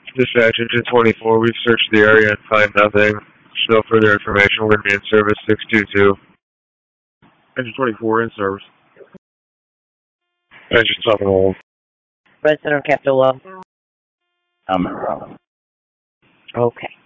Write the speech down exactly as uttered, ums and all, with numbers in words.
Dispatch Engine twenty-four, we've searched the area and find nothing. No further information. We're going to be in service six two two. Engine twenty-four in service. Engine seven hold. Resident Captain Love. Um, Okay.